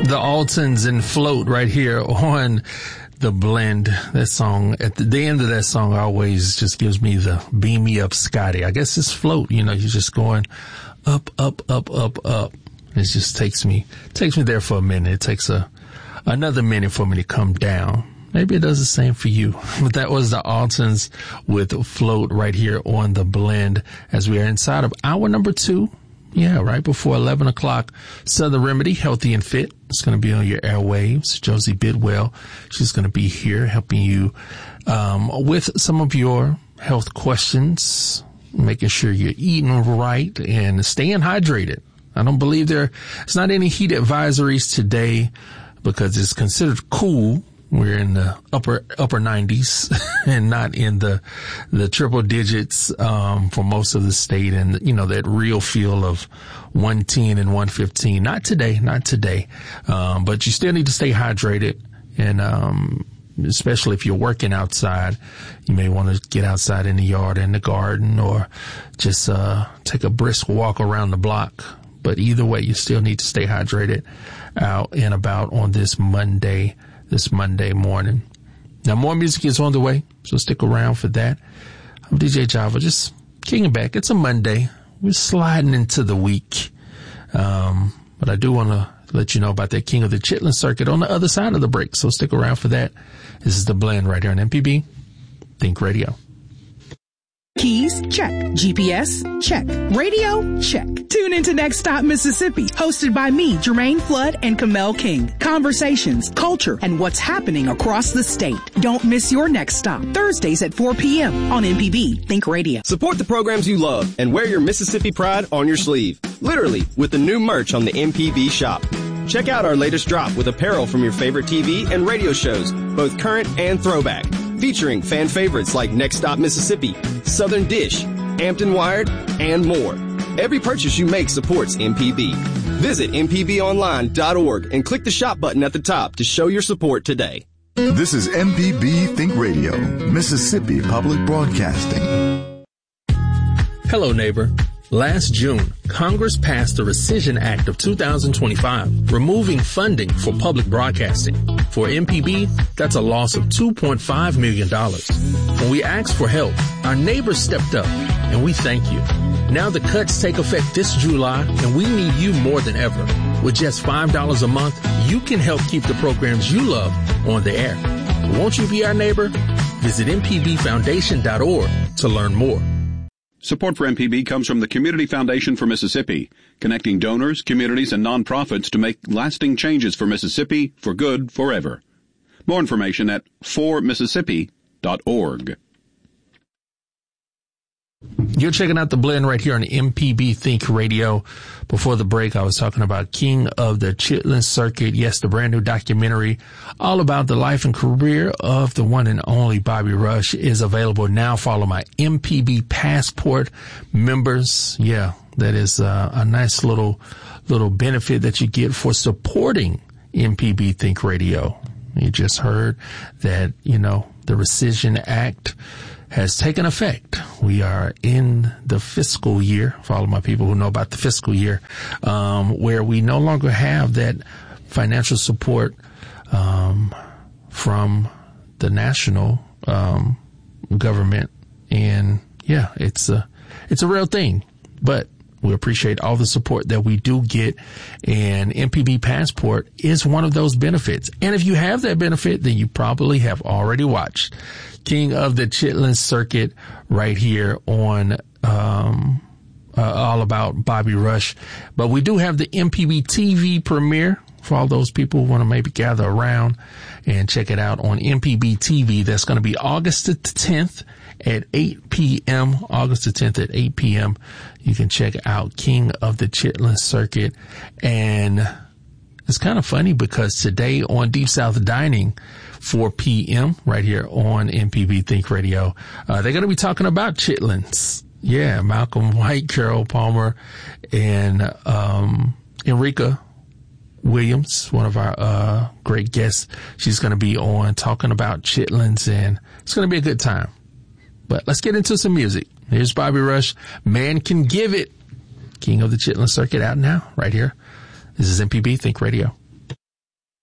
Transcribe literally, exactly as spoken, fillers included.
The Altons and Float right here on The Blend. That song, at the, the end of that song always just gives me the beam me up Scotty. I guess it's Float, you know, you're just going up, up, up, up, up. It just takes me, takes me there for a minute. It takes a, another minute for me to come down. Maybe it does the same for you. But that was the Altons with Float right here on The Blend as we are inside of hour number two. Yeah, right before eleven o'clock. Southern Remedy, Healthy and Fit. It's going to be on your airwaves. Josie Bidwell, she's going to be here helping you um, with some of your health questions, making sure you're eating right and staying hydrated. I don't believe there, it's not any heat advisories today because it's considered cool. We're in the upper, upper nineties and not in the, the triple digits, um, for most of the state. And, you know, that real feel of one ten and one fifteen. Not today, not today. Um, but you still need to stay hydrated. And, um, especially if you're working outside, you may want to get outside in the yard, in the garden, or just, uh, take a brisk walk around the block. But either way, you still need to stay hydrated out and about on this Monday. This Monday morning. Now more music is on the way, so stick around for that. I'm D J Java, just kicking back. It's a Monday. We're sliding into the week. Um, but I do want to let you know about that King of the Chitlin Circuit on the other side of the break, so stick around for that. This is The Blend right here on M P B Think Radio. Keys? Check. G P S? Check. Radio? Check. Tune into Next Stop Mississippi, hosted by me, Jermaine Flood and Kamel King. Conversations, culture, and what's happening across the state. Don't miss your next stop. Thursdays at four p.m. on M P B Think Radio. Support the programs you love and wear your Mississippi pride on your sleeve. Literally, with the new merch on the M P B shop. Check out our latest drop with apparel from your favorite T V and radio shows, both current and throwback. Featuring fan favorites like Next Stop Mississippi, Southern Dish, Hampton Wired, and more. Every purchase you make supports M P B. Visit m p b online dot org and click the shop button at the top to show your support today. This is M P B Think Radio, Mississippi Public Broadcasting. Hello, neighbor. Last June, Congress passed the Rescission Act of two thousand twenty-five, removing funding for public broadcasting. For M P B, that's a loss of two point five million dollars. When we asked for help, our neighbors stepped up, and we thank you. Now the cuts take effect this July, and we need you more than ever. With just five dollars a month, you can help keep the programs you love on the air. Won't you be our neighbor? Visit m p b foundation dot org to learn more. Support for M P B comes from the Community Foundation for Mississippi, connecting donors, communities, and nonprofits to make lasting changes for Mississippi for good forever. More information at for mississippi dot org. You're checking out The Blend right here on M P B Think Radio. Before the break, I was talking about King of the Chitlin Circuit. Yes, the brand new documentary all about the life and career of the one and only Bobby Rush is available now for all of my M P B Passport members. Yeah, that is uh, a nice little, little benefit that you get for supporting M P B Think Radio. You just heard that, you know, the Rescission Act has taken effect. We are in the fiscal year, for all of my people who know about the fiscal year, um, where we no longer have that financial support um, from the national um, government. And yeah, it's a, it's a real thing, but we appreciate all the support that we do get, and M P B Passport is one of those benefits. And if you have that benefit, then you probably have already watched King of the Chitlin Circuit right here on um uh, all about Bobby Rush. But we do have the M P B T V premiere for all those people who want to maybe gather around and check it out on M P B T V. That's going to be August the tenth at eight p.m. August the tenth at eight p.m. You can check out King of the Chitlin Circuit. And it's kind of funny because today on Deep South Dining, four p.m. right here on M P B Think Radio, uh, they're going to be talking about chitlins. Yeah, Malcolm White, Carol Palmer, and um Enrica Williams, one of our uh great guests. She's going to be on talking about chitlins, and it's going to be a good time. But let's get into some music. Here's Bobby Rush, Man Can Give It. King of the Chitlin Circuit out now, right here. This is M P B Think Radio.